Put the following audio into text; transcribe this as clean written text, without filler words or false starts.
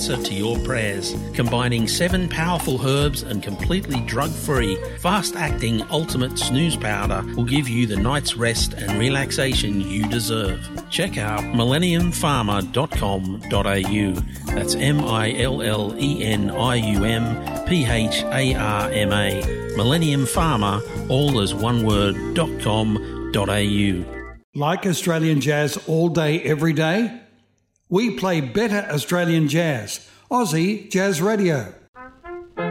answer to your prayers. Combining 7 powerful herbs and completely drug-free, fast-acting ultimate snooze powder will give you the night's rest and relaxation you deserve. Check out millenniumpharma.com.au. That's MILLENIUMPHARMA. Millennium Pharma, all as one word, .com.au. Like Australian jazz all day, every day? We play better Australian jazz. Aussie Jazz Radio.